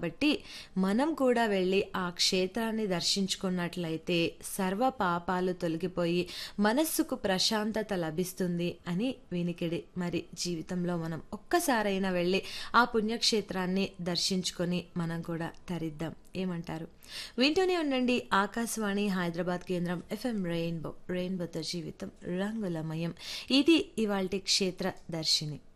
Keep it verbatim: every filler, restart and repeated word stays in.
కాబట్టి మనం కూడా వెళ్ళి ఆ క్షేత్రాన్ని దర్శించుకున్నట్లయితే సర్వ పాపాలు తొలగిపోయి మనస్సుకు ప్రశాంతత లభిస్తుంది అని వినికిడి. మరి జీవితంలో మనం ఒక్కసారైనా వెళ్ళి ఆ పుణ్యక్షేత్రాన్ని దర్శించుకొని మనం కూడా తరిద్దాం. ఏమంటారు? వింటూనే ఉండండి ఆకాశవాణి హైదరాబాద్ కేంద్రం ఎఫ్ఎం రెయిన్బో. రెయిన్బోతో జీవితం రంగులమయం. ఇది ఇవాల్టి క్షేత్ర దర్శిని.